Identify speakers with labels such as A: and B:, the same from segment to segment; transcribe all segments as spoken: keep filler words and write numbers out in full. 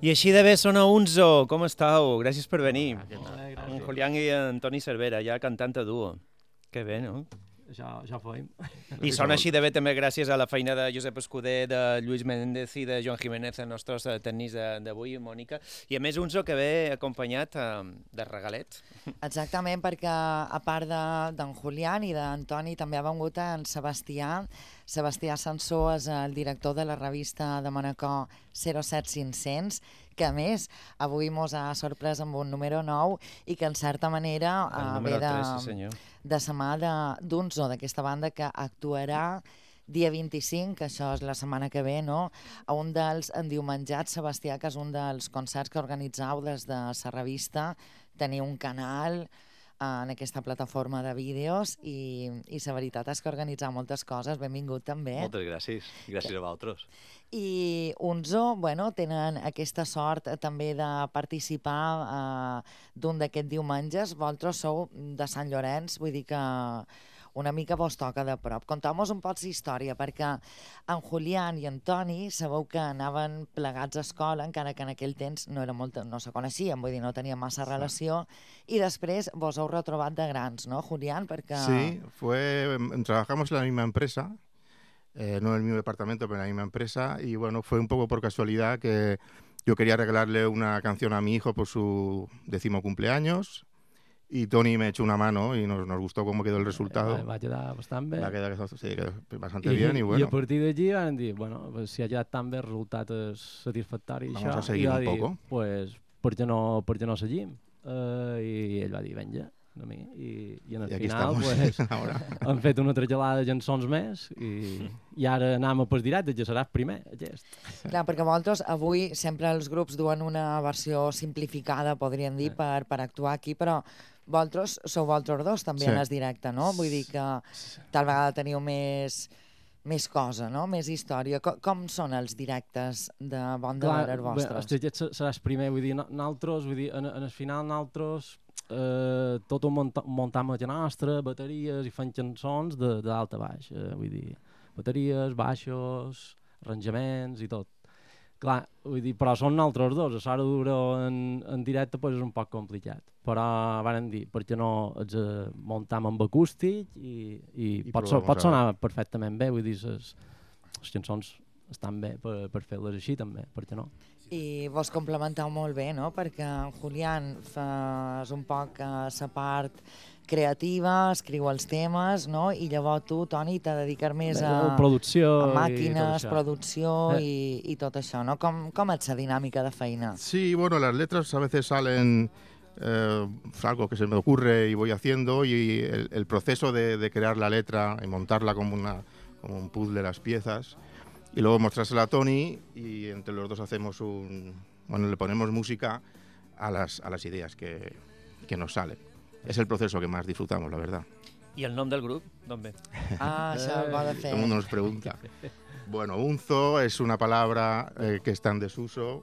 A: I així de bé sona Unzo, com estàu? Gràcies per venir.
B: Ah,
A: En Julián i en Toni Cervera, ja cantant a duo. Que bé, no?
B: Això, això fem.
A: I sona així de bé també gràcies a la feina de Josep Escuder, de Lluís Méndez i de Joan Jiménez, els nostres tècnics d'avui, Mònica. I a més Unzo que ve acompanyat de regalet.
C: Exactament, perquè a part d'en Julián i d'en Toni també ha vengut en Sebastià. Sebastià Sansó és el director de la revista de Manacor zero set cinc-cents, que a més avui mos ha sorprès amb un número nou i que en certa manera uh, ve de,
A: sí,
C: de sa mà d'Unzo, d'aquesta banda que actuarà dia vint-i-cinc, que això és la setmana que ve, no? A un dels endiumenjats, Sebastià, que és un dels concerts que organitzau des de sa revista. Teniu un canal en aquesta plataforma de vídeos i, i la veritat és que organitzar moltes coses. Benvingut també.
D: Moltes gràcies, gràcies a vosaltres.
C: I Unzo, bueno, tenen aquesta sort també de participar eh, d'un d'aquests diumenges. Vosaltres sou de Sant Llorenç, vull dir que una mica vos toca de prop. Conteu-nos un poc d'història, perquè en Julián i en Toni sabeu que anaven plegats a escola, encara que en aquell temps no, era molt, no se coneixien, vull dir, no tenien massa relació, i després vos heu retrobat de grans, no, Julián? Perquè...
E: Sí, fue, trabajamos en la misma empresa, eh, no en el mismo departamento, pero en la misma empresa, y bueno, fue un poco por casualidad que yo quería regalarle una canción a mi hijo por su décimo cumpleaños, y Toni me echó una mano y nos, nos gustó cómo quedó el resultado.
B: Va, va quedar bastant bé.
E: Va quedar, sí, quedó bastante
B: I,
E: bien y bueno.
B: I a partir d'allí van dir, bueno, pues, si ha quedat tan bé, el resultat és satisfactori.
E: Vamos
B: això,
E: a seguir un
B: dir,
E: poco.
B: Pues, per què no, per què no seguim? Uh, I ell va dir, venja, a mi. I, i en el
E: I aquí
B: final pues, han fet una tragellada de cançons més i, i ara anem a pas directe, ja seràs primer, aquest.
C: Clar, perquè vosaltres avui sempre els grups duen una versió simplificada, podríem dir, per, per actuar aquí, però vosaltres sou vosaltres dos també sí. En el directe, no? Vull dir que tal vegada teniu més, més cosa, no? Més història. Com, com són els directes de Bon de Veres vostres?
B: Clar, aquest seràs primer, vull dir, nosaltres, vull dir, en, en el final nosaltres eh, tot ho muntam a la nostra, bateries i fem cançons de, de dalt a baix, eh, vull dir, bateries, baixos, arranjaments i tot. Clar, vull dir, però són nosaltres dos, a l'hora dura en, en directe pues, és un poc complicat, però varen dir, per què no els eh, muntam amb acústic i, i, I pot, so, pot sonar a... perfectament bé, vull dir, les, les cançons estan bé per, per fer-les així també, per què no?
C: I vos complementeu molt bé, no? Perquè en Julián fas un poc uh, sa part creativa, escriu els temes, no? I llavors tu, Toni, te dedicar més a,
B: producció
C: a màquines,
B: i
C: producció eh. i, i tot això, no? Com, com és la dinàmica de feina?
E: Sí, bueno, las letras a veces salen eh, algo que se me ocurre y voy haciendo y el, el proceso de, de crear la letra y montarla como, una, como un puzzle las piezas y luego mostrársela a Toni y entre los dos hacemos un... Bueno, le ponemos música a las, a las ideas que, que nos salen. Es el proceso que más disfrutamos, la verdad.
A: ¿Y el nombre del grupo? ¿Dónde?
C: Ah, això va de fer.
E: Todo el mundo nos pregunta. Bueno, Unzo es una palabra eh, que está en desuso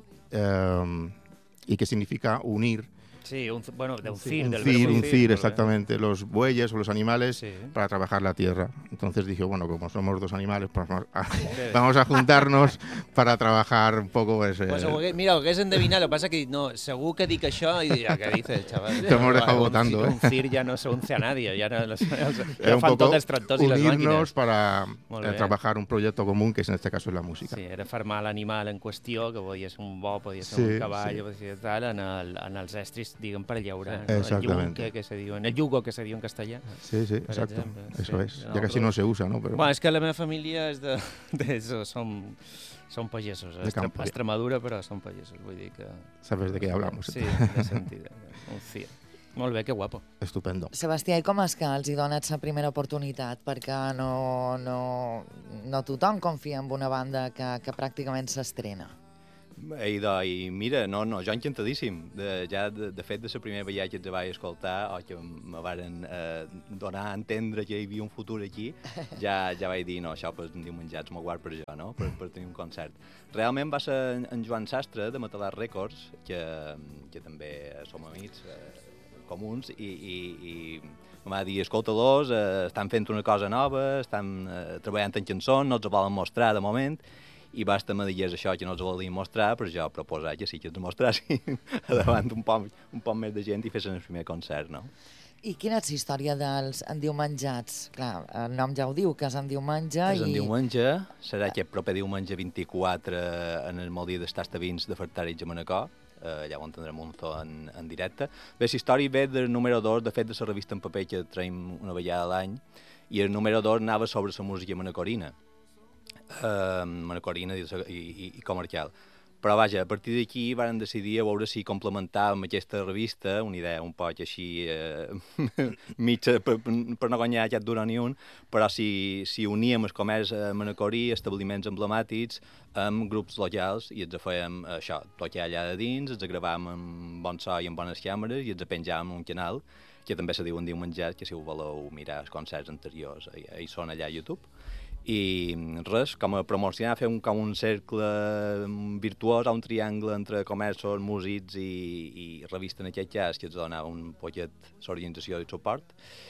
E: eh, y que significa unir.
A: Sí, un, bueno, de uncir.
E: Uncir,
A: del verbo
E: uncir, exactamente, los bueyes o los animales
A: sí.
E: Para trabajar la tierra. Entonces dije, bueno, como somos dos animales, pues vamos a, vamos a juntarnos para trabajar un poco... Pues, eh...
A: pues, mira, ho hagués endevinat, lo que pasa que no, segur que dic això i dirà, què dices, chaval?
E: Te hemos dejado votando,
A: ¿eh? Uncir ya no se unce a nadie, ya, no, ya fan tots els tractors i les màquines.
E: Unirnos para eh, trabajar un proyecto común, que en este caso es la música.
A: Sí, era formar l'animal en qüestió, que podia ser un bo, podia ser
E: sí,
A: un cavall,
E: sí.
A: podia ser tal, en, el, en els estris, diguem, per llaurar. ¿no?
E: Exactamente.
A: El yugo, que se diu, el yugo que se diu en castellà.
E: Sí, sí, exacto.
A: Ejemplo.
E: Eso
A: sí,
E: es.
A: no,
E: Ya casi
A: però...
E: no se usa, ¿no? Pero...
A: Bueno, és que la meva família és de... de eso, som, som pagesos.
E: De campo.
A: A Extremadura, però som pagesos. Vull dir que...
E: Sabes de què hablamos.
A: Sí, de sentit. Un cia. Molt bé, que guapo.
E: Estupendo.
C: Sebastià, i com és que els hi dones la primera oportunitat? Perquè no, no, no tothom confia en una banda que, que pràcticament s'estrena.
D: I, de, I mira, no, no, jo encantadíssim. De, ja, de, de fet, de la primera vegada que els vaig escoltar o que me varen eh, donar a entendre que hi havia un futur aquí, ja, ja vaig dir, no, això pues, en diumenjats m'ho guard per jo, no? per, per tenir un concert. Realment va ser en Joan Sastre, de Matalar Records, que, que també som amics eh, comuns, i, i, i em va dir, escolta-los, eh, estan fent una cosa nova, estan eh, treballant en cançons, no els volen mostrar de moment, i basta me digués això que no els volien mostrar, però jo proposar que sí que els mostrassin davant un poc, un poc més de gent i fessin el primer concert, no?
C: I quina és la història dels endiumenjats? Clar, el nom ja ho diu, que és endiumenge.
D: És en
C: i...
D: diumenge, serà aquest proper diumenge vint-i-quatre en el Molí dels Tastavins de Fartarits a Manacor, eh, allà ho entendrem un to en, en directe. Bé, la història ve del número dos, de fet, de la revista en paper que traiem una vegada a l'any, i el número dos anava sobre la música manacorina, eh, manacorina i, i, i comercial. Però vaja, a partir d'aquí varen decidir a veure si complementàvem aquesta revista, una idea un poc així eh, mitja per, per no guanyar aquest duro ni un, però si, si uníem el comerç manacorí, establiments emblemàtics, amb grups locals i ens fèiem això, tocar allà de dins, ens gravàvem amb bon so i amb bones càmeres i ens penjàvem en un canal que també se diu en Diumenjat, que si ho voleu mirar els concerts anteriors, hi són allà a YouTube. I res, com a promocionar, fer un, com un cercle virtuós, un triangle entre comerços, músics i, i revista en aquest cas, que ens donava un poquet l'organització i suport.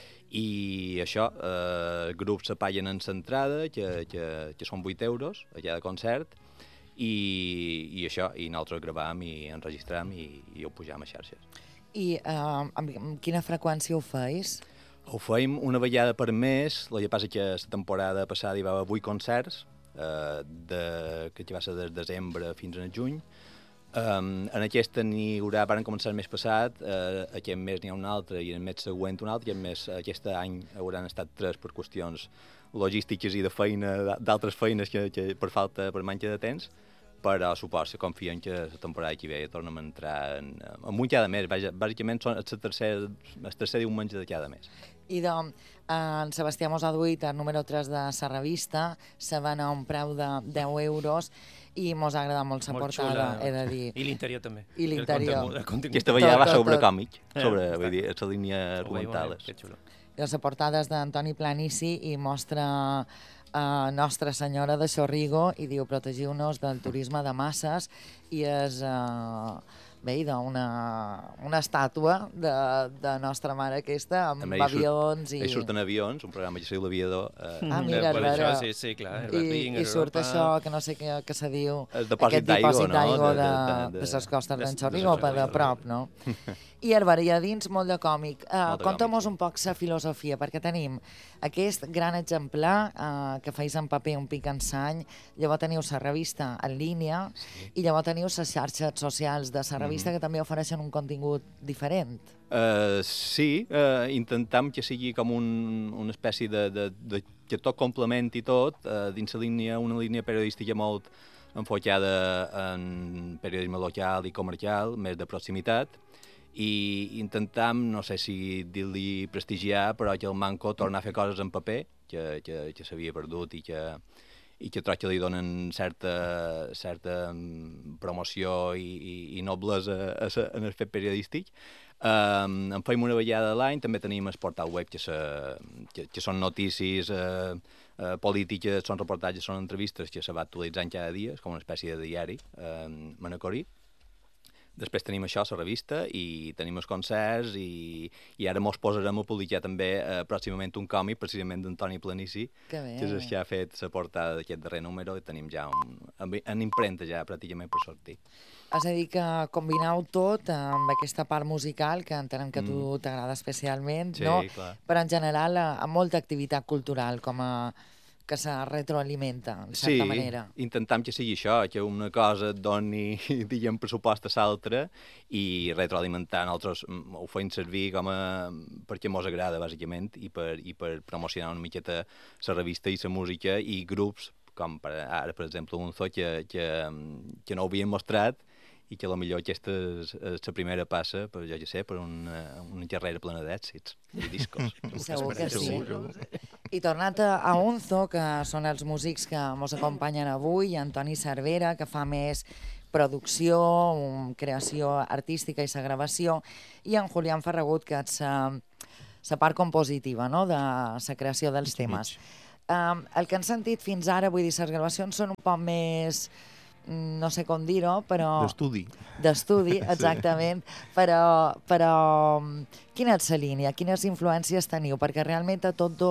D: I això, eh, grups se paguen en l'entrada, que, que, que són vuit euros a cada concert, i, i això, i nosaltres gravam i enregistrem i, i ho pujam a xarxes.
C: I eh, amb quina freqüència ho feis?
D: Ho fèiem una vegada per mes, el que passa que la temporada passada hi va haver vuit concerts, eh, de, que va ser des de desembre fins a juny. Um, en aquesta n'hi haurà, van començar el mes passat, eh, aquest mes n'hi ha un altre i el mes següent un altre, i el mes, aquest any hauran estat tres per qüestions logístiques i de feina, d'altres feines que, que per falta, per manca de temps, però suposo que confien que la temporada que ve tornem a entrar en, en un cada mes. Bàsicament són el tercer, el tercer diumenge de cada mes.
C: I doncs, en Sebastià mos ha duit el número tres de la revista, se ven a un preu de deu euros i mos ha agradat molt la portada, xula, he de dir.
A: I l'interior també.
C: I l'interior.
D: Aquesta vegada va sobre còmic, sobre eh, vull dir, la línia argumental.
A: Que xulo.
C: I la portada és d'Antoni Planici i mostra Uh, Nostra Senyora de Xorrigo i diu protegiu-nos del turisme de masses i és uh, bé, una, una estàtua de, de Nostra Mare aquesta amb
D: també
C: avions
D: i... Hi surten avions, un programa que es diu L'Aviador.
C: Eh, ah, mira,
A: per
C: això,
A: sí, sí, clar.
C: I, i surt això, que no sé què que se diu,
D: el dipòsit d'aigua, no?
C: de, de, de, de, de les costes d'en Xorrigo, per de prop, no? I Herba, i a dins molt de còmic. Uh, Conta'm-nos un poc la filosofia, perquè tenim aquest gran exemplar uh, que feis en paper, un pic en sang, llavors teniu la revista en línia, sí. I llavors teniu les xarxes socials de la revista mm-hmm. que també ofereixen un contingut diferent.
D: Uh, sí, uh, intentam que sigui com un, una espècie de, de, de que tot complementi tot, uh, dins la línia, una línia periodística molt enfocada en periodisme local i comercial, més de proximitat, i intentam, no sé si dir-li prestigiar, però que el Manco torna a fer coses en paper, que, que, que s'havia perdut i que, i que trobo que li donen certa, certa promoció i, i, i noblesa a, a, en el fet periodístic. Um, en fem una vegada a l'any, també tenim el portal web, que, se, que, que són notícies uh, uh, polítiques, són reportatges, són entrevistes que se va actualitzant cada dia, és com una espècie de diari uh, manacorí. Després tenim això, la revista, i tenim els concerts, i, i ara mos posarem a publicar també eh, pròximament un còmic, precisament d'Antoni Planici, que, que és el que ha fet la portada d'aquest darrer número, i tenim ja un, en impremta ja pràcticament per sortir.
C: És a dir, que combineu tot amb aquesta part musical, que entenem que a tu mm. t'agrada especialment,
D: sí,
C: no?
D: Clar.
C: Però en general amb molta activitat cultural, com a que se retroalimenta, en certa
D: sí,
C: manera.
D: Sí, intentam que sigui això, que una cosa et doni, diguem, pressupost a l'altra, i retroalimentar. Nosaltres ho fem servir com a... perquè mos agrada, bàsicament, i per, i per promocionar una miqueta la revista i la música, i grups, com per, ara, per exemple, un zoo que, que, que no ho havien mostrat, i que potser aquesta és la primera passa, per, jo ja sé, per una, una carrera plena d'èxits i discos.
C: Segur que sí. I tornant a Unzo, que són els músics que ens acompanyen avui, Antoni Cervera, que fa més producció, creació artística i la gravació, i en Julián Ferragut, que és la part compositiva, no?, de la creació dels temes. Um, el que han sentit fins ara, vull dir, les gravacions són un poc més... no sé com dir-ho, però...
E: D'estudi.
C: D'estudi, exactament. Sí. Però, però quina és la línia? Quines influències teniu? Perquè realment a tots dos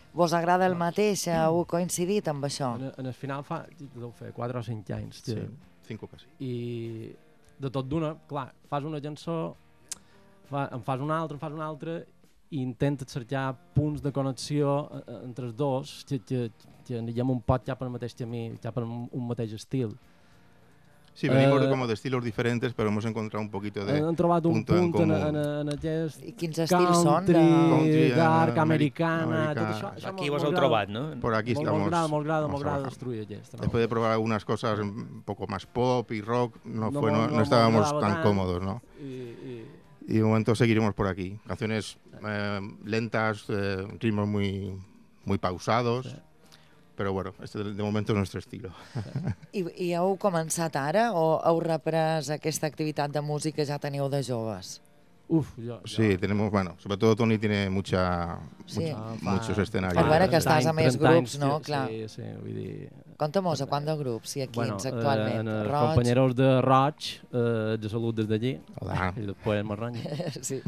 C: Vos agrada el mateix? Heu coincidit amb això?
B: En, en el final fa, deu fer quatre o cinc anys.
E: Sí,
B: Que,
E: cinco casi.
B: I de tot d'una, clar, fas una cançó, fa, en fas una altra, en fas una altra, i intentes cercar punts de connexió eh, entre els dos, que, que, que anirem un poc cap al mateix camí, cap al un, un mateix estil.
E: Sí, venimos
B: Eh,
E: como de estilos diferentes, pero hemos encontrado un poquito de
B: Han trobat un
E: punto en
B: punt en,
E: común.
B: en, en aquest
C: I quins estils són?
B: country,
C: De...
E: Country,
B: dark,
E: eh,
B: americana,
E: americana.
B: tot això. això
A: Aquí
B: mos-
A: vos
B: mos
A: heu
B: agrada.
A: trobat, no?
E: Por aquí
B: Molt
E: estamos.
B: m'agrada, m'agrada,
E: estamos
B: m'agrada
E: trabajando.
B: destruir aquest. No?
E: Después de probar algunas cosas un poco más pop y rock, no,
B: No
E: fue,
B: mo-
E: no,
B: no
E: no estábamos
B: molaba
E: tan
B: tant.
E: cómodos, ¿no?
B: I, i,
E: Y de momento seguiremos por aquí. Canciones eh, lentas, eh, ritmos muy, muy pausados.
B: Sí.
E: Pero bueno, este de de momento es nuestro estilo.
C: I, I heu començat ara o heu reprès aquesta activitat de música ja teniu de joves?
B: uf, jo, jo.
E: Sí, tenemos, bueno, sobre todo Tony tiene mucha,
C: Sí.
E: mucha-
B: Ah, fa-
E: muchos escenarios.
C: A veure que
B: trenta
C: estàs a
B: anys,
C: més
B: trenta
C: grups,
B: anys,
C: no?
B: sí,
C: Clar.
B: Sí, sí, vull dir...
C: Conta'm-nos, a quant de grups i a quins
B: eh,
C: actualment?
B: en els
C: Roig?
B: companyeros de Roig, eh, de salut des d'allí,
E: Hola.
B: i després Marrany.
C: Sí.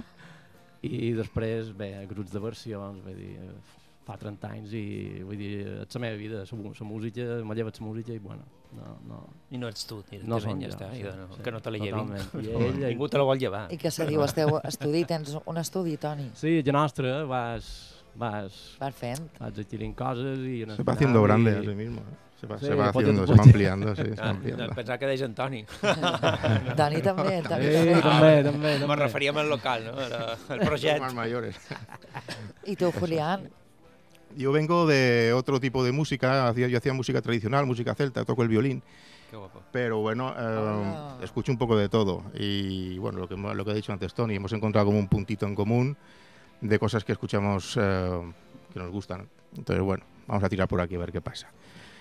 B: I després, bé, grups de versions, vull dir, eh, fa trenta anys i, vull dir, és la meva vida, la, la música, me lleva la música i, bueno, no, no,
A: I no ets tu,
B: no
A: directament,
B: som
A: ja
B: jo.
A: està,
B: sí,
A: i no,
B: sí,
A: que no te la llevin.
B: totalment. I ell,
A: Ningú te la vol llevar.
C: I què se diu? Esteu estudi? Tens un estudi, Toni?
B: sí, ja nostra, vas, vas,
C: Vas fent.
B: vas adquirint coses i... en el
E: Se va
B: final
E: haciendo
B: i-
E: grande a sí mismo. ¿eh? Se va,
B: Sí,
E: se va
B: pot-
E: haciendo, se
B: pot-
E: va ampliando, sí, se va
A: Ah,
E: ampliando.
A: pensava que deies Antoni.
C: Toni també, Toni
B: Sí,
C: també.
B: també, també,
A: Me
B: també.
A: referíem al local, no? Al, al projecte.
E: Más mayores.
C: I tu, Julián?
E: Yo vengo de otro tipo de música, hacía, yo hacía música tradicional, música celta, toco el violín,
A: Qué guapo.
E: pero bueno, eh,
C: Hola.
E: escucho un poco de todo. Y bueno, lo que, lo que ha dicho antes Tony, hemos encontrado como un puntito en común de cosas que escuchamos eh, que nos gustan. Entonces, bueno, vamos a tirar por aquí a ver qué pasa.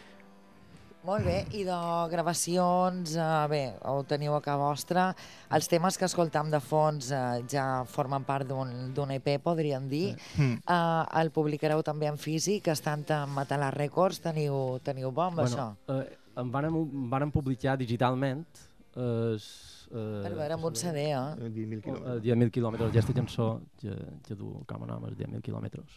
C: Molt bé, i de gravacions, eh, bé, ho teniu a casa vostra. Els temes que escoltam de fons eh, ja formen part d'un d'un E P, podríem dir.
E: Mm.
C: Eh, el publicareu també en físic, estant en Matalar Records, teniu, teniu bo amb això?
B: Bueno, eh, en vàrem, en vàrem publicar digitalment eh, eh,
C: Per veure, amb un C D, eh?
E: diez mil
B: eh,
E: kilómetros.
B: deu mil quilòmetres, aquesta cançó que, que du com a nom els deu mil quilòmetres.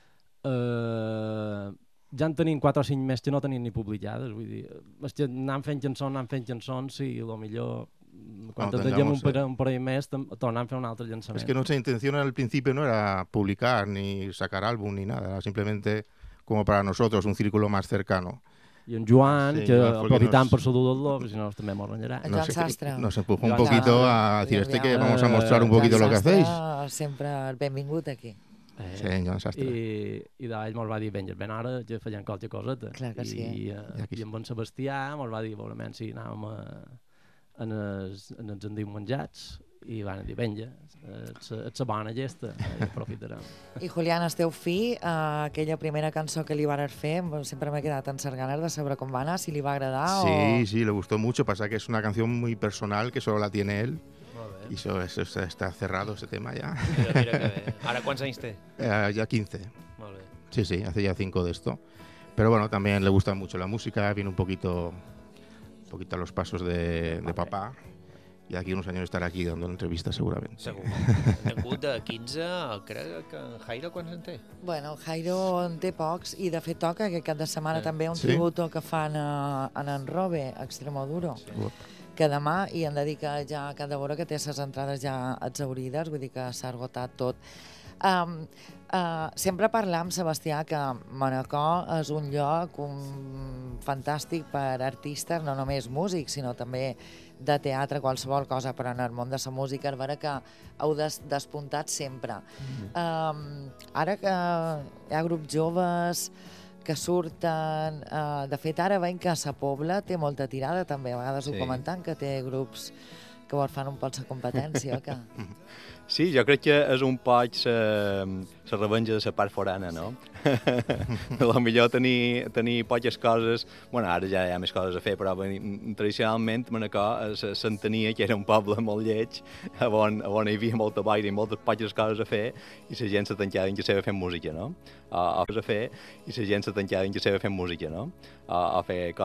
B: Eh, ja en tenim quatre o cinc més que no tenim ni publicades, vull dir, és que anant fent cançons, anant fent cançons, i a lo millor quan
E: Cuando
B: ens dèiem
E: tengamos,
B: un, parell,
E: eh.
B: un parell més, tam- tornem a fer un altre llançament.
E: Es que nuestra intención al principio no era publicar ni sacar álbum ni nada, era simplemente como para nosotros un círculo más cercano.
B: I en Joan,
E: Sí,
B: que
E: Joan fue el que
B: aprofitant
E: nos-
B: per saludar-lo, perquè si no també m'ho renyarà.
C: En
E: Nos,
C: Joan Sastre.
E: nos empujó un
B: Joan
E: poquito
C: Sastre.
E: a decir, este que
C: Joan
E: vamos a mostrar un poquito lo que
C: Sastre,
E: hacéis.
C: Sempre el benvingut aquí.
B: Eh,
E: Sí, Joan Sastre.
B: I, i d'ell mos va dir, ben, ben ara ja feien qualque coseta.
C: Clar que sí.
B: I,
E: I
B: eh,
E: aquí
B: i amb en Sebastià mos va dir, veurement si anàvem a, en, els, en els endiu menjats, i van dir, venja, ets, ets la bona gesta, i aprofitarem.
C: I Julián, esteu fi a aquella primera cançó que li vares fer, sempre m'he quedat amb ganes de saber com va anar, si li va agradar
E: Sí,
C: o...
E: sí, le gustó mucho. Pasa que es una canción muy personal que solo la tiene él. Y eso, eso está- está cerrado ese tema ya.
A: Mira, mira que bé. Ara quants anys té?
E: Eh, ya quince.
A: Molt bé.
E: Sí, sí, hace ya cinco de esto. Pero bueno, también le gusta mucho la música, viene un poquito, un poquito a los pasos de, de papá. Y aquí unos años estará aquí dando entrevistas seguramente.
A: Segur. Tingut de quinze, crec que en Jairo quants en té?
C: Bueno, Jairo en té pocs i de fet toca que cap de setmana
A: Sí.
C: també un
E: Sí.
C: tributo que fan a, en en Robe, a Extremoduro,
E: Sí.
C: que demà, i hem de dir que ja cada hora que té les entrades ja exaurides, vull dir que s'ha esgotat tot. Um, uh, sempre parlam, Sebastià, que Manacor és un lloc un, fantàstic per artistes, no només músics, sinó també de teatre, qualsevol cosa, però en el món de la música, és vera que heu des, despuntat sempre. Mm-hmm. Um, ara que hi ha grups joves que surten... Uh, de fet, ara veiem que a Pobla té molta tirada, també, a vegades
D: Sí.
C: ho comentant, que té grups que vos fan un poc la competència, que...
D: Sí, jo crec que és un poc la revenja de la part forana, no? A lo millor tenir, tenir poques coses... bueno, ara ja hi ha més coses a fer, però ben, tradicionalment Manacor s'entenia que era un poble molt lleig, on, on hi havia molta boira i moltes poques coses a fer, i la gent se tancava dins la seva fent música, no? O, o a fer, i la gent se tancava dins la seva fent música, no? O, o fer coses